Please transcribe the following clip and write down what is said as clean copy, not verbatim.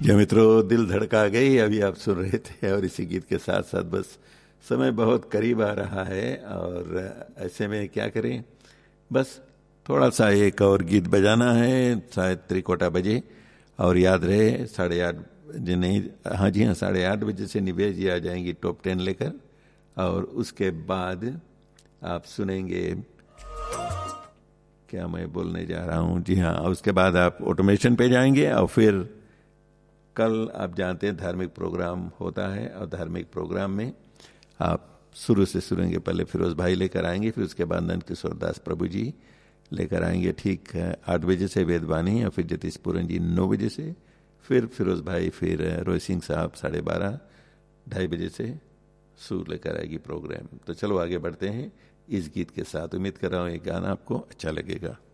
जो मित्रों, दिल धड़का गई अभी आप सुन रहे थे, और इसी गीत के साथ साथ बस समय बहुत करीब आ रहा है, और ऐसे में क्या करें, बस थोड़ा सा एक और गीत बजाना है, शायद 3:15 बजे, और याद रहे 8:30 बजे नहीं, हाँ जी हाँ, 8:30 बजे से निवेश जी आ जाएंगी टॉप 10 लेकर, और उसके बाद आप सुनेंगे, क्या मैं बोलने जा रहा हूँ, जी हाँ, उसके बाद आप ऑटोमेशन पे जाएंगे, और फिर कल आप जानते हैं धार्मिक प्रोग्राम होता है, और धार्मिक प्रोग्राम में आप शुरू से सुनेंगे, पहले फिरोज भाई लेकर आएंगे, फिर उसके बाद नंद किशोर दास प्रभु जी लेकर आएंगे ठीक 8 बजे से वेदवाणी, और फिर जतीश पूरन जी 9 बजे से, फिर फिरोज भाई, फिर रोय सिंह साहब 12:30 2:30 बजे से सुर लेकर आएगी प्रोग्राम। तो चलो आगे बढ़ते हैं इस गीत के साथ। उम्मीद कर रहा हूँ ये गाना आपको अच्छा लगेगा।